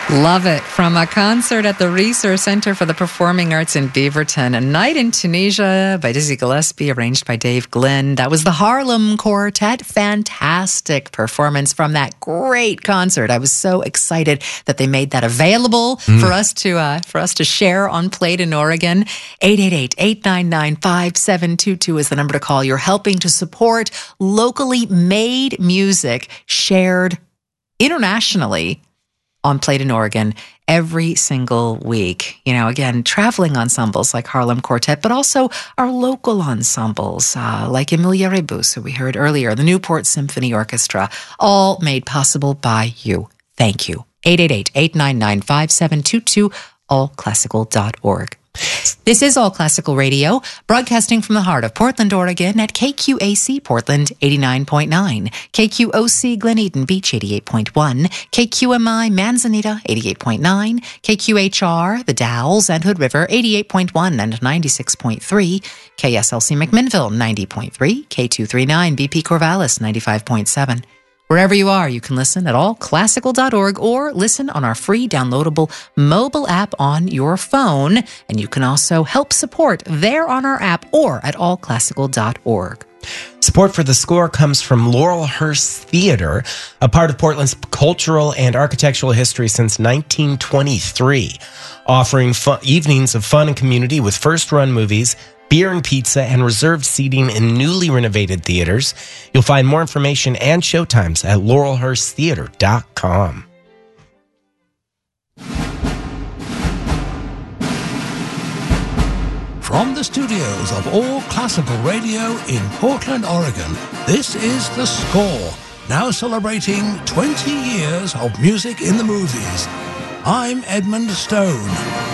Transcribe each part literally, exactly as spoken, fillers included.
Love it. From a concert at the Resource Center for the Performing Arts in Beaverton, A Night in Tunisia by Dizzy Gillespie, arranged by Dave Glynn. That was the Harlem Quartet. Fantastic performance from that great concert. I was so excited that they made that available mm. for us to uh, for us to share on Played in Oregon. eight eight eight, eight nine nine, five seven two two is the number to call. You're helping to support locally made music shared internationally on Played in Oregon every single week. You know, again, traveling ensembles like Harlem Quartet, but also our local ensembles uh, like Emilia Rebus, who we heard earlier, the Newport Symphony Orchestra, all made possible by you. Thank you. eight eight eight, eight nine nine, five seven two two, all classical dot org. This is All Classical Radio, broadcasting from the heart of Portland, Oregon at K Q A C Portland eighty-nine point nine, K Q O C Glen Eden Beach eighty-eight point one, K Q M I Manzanita eighty-eight point nine, K Q H R The Dalles and Hood River eighty-eight point one and ninety-six point three, K S L C McMinnville ninety point three, K two thirty-nine B P Corvallis ninety-five point seven. Wherever you are, you can listen at all classical dot org or listen on our free downloadable mobile app on your phone. And you can also help support there on our app or at all classical dot org. Support for the score comes from Laurelhurst Theater, a part of Portland's cultural and architectural history since nineteen twenty-three, offering fun, evenings of fun and community with first-run movies, beer and pizza, and reserved seating in newly renovated theaters. You'll find more information and showtimes at laurelhurst theater dot com. From the studios of All Classical Radio in Portland, Oregon, this is The Score, now celebrating twenty years of music in the movies. I'm Edmund Stone.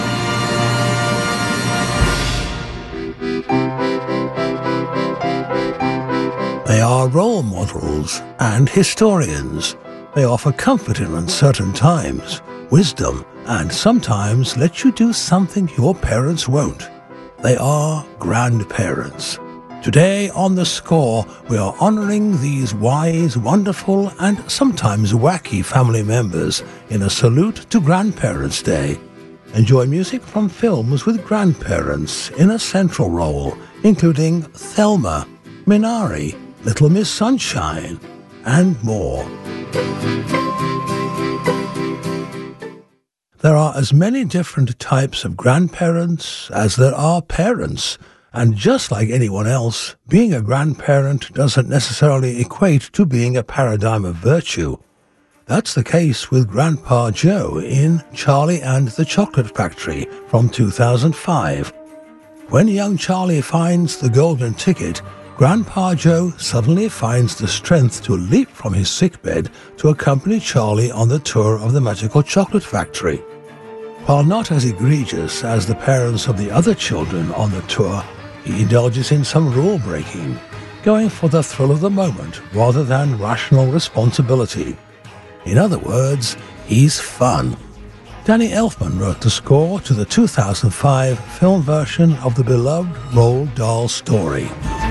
They are role models and historians. They offer comfort in uncertain times, wisdom, and sometimes let you do something your parents won't. They are grandparents. Today on The Score, we are honoring these wise, wonderful, and sometimes wacky family members in a salute to Grandparents' Day. Enjoy music from films with grandparents in a central role, including Thelma, Minari, Little Miss Sunshine, and more. There are as many different types of grandparents as there are parents, and just like anyone else, being a grandparent doesn't necessarily equate to being a paradigm of virtue. That's the case with Grandpa Joe in Charlie and the Chocolate Factory from two thousand five. When young Charlie finds the golden ticket, Grandpa Joe suddenly finds the strength to leap from his sickbed to accompany Charlie on the tour of the magical chocolate factory. While not as egregious as the parents of the other children on the tour, he indulges in some rule-breaking, going for the thrill of the moment rather than rational responsibility. In other words, he's fun. Danny Elfman wrote the score to the two thousand five film version of the beloved Roald Dahl story.